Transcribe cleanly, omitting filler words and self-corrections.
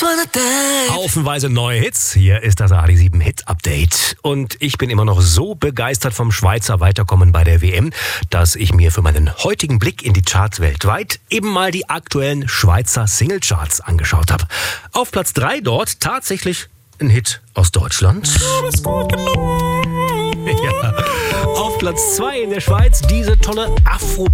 Haufenweise neue Hits. Hier ist das AD7 Hit Update. Und ich bin immer noch so begeistert vom Schweizer Weiterkommen bei der WM, dass ich mir für meinen heutigen Blick in die Charts weltweit eben mal die aktuellen Schweizer Singlecharts angeschaut habe. Auf Platz 3 dort tatsächlich ein Hit aus Deutschland. Ja. Auf Platz 2 in der Schweiz diese tolle Afro